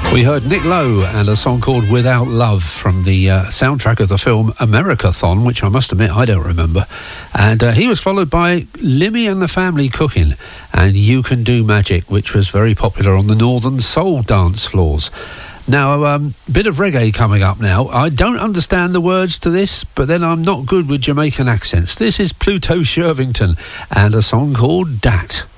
We heard Nick Lowe and a song called Without Love from the soundtrack of the film Americathon, which I must admit I don't remember. And he was followed by Limmy and the Family Cooking and You Can Do Magic, which was very popular on the Northern Soul dance floors. Now, a bit of reggae coming up now. I don't understand the words to this, but then I'm not good with Jamaican accents. This is Pluto Shervington and a song called Dat.